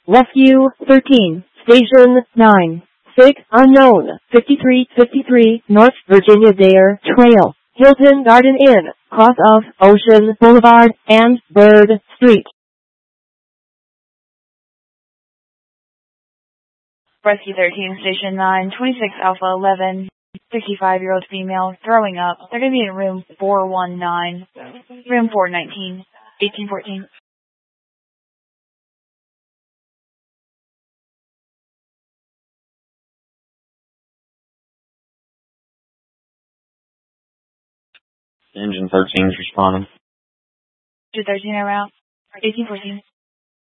Rescue 13, Station 9, Sick Unknown, 5353 North Virginia Dare Trail, Hilton Garden Inn, cross of Ocean Boulevard and Bird Street. Rescue 13, Station 9, 26 Alpha 11, 65-year-old female, throwing up. They're going to be in room 419, room 419, 1814. Engine 13 is responding. 213 around, 1814.